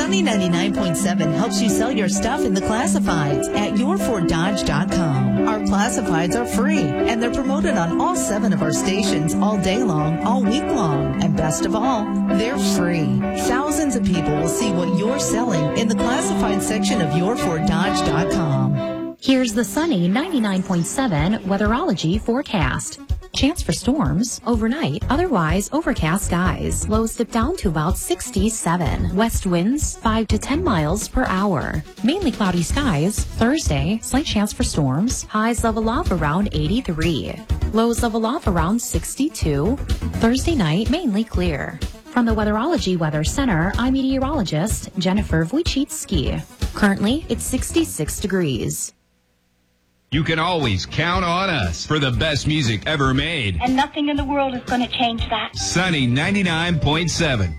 Sunny 99.7 helps you sell your stuff in the classifieds at yourforddodge.com. Our classifieds are free, and they're promoted on all 7 of our stations all day long, all week long. And best of all, they're free. Thousands of people will see what you're selling in the classified section of yourforddodge.com. Here's the sunny 99.7 weatherology forecast. Chance for storms overnight, otherwise overcast skies. Lows dip down to about 67. West winds 5 to 10 miles per hour. Mainly cloudy skies. Thursday, slight chance for storms. Highs level off around 83. Lows level off around 62. Thursday night, mainly clear. From the Weatherology Weather Center, I'm meteorologist Jennifer Wojcicki. Currently, it's 66 degrees. You can always count on us for the best music ever made. And nothing in the world is going to change that. Sunny 99.7.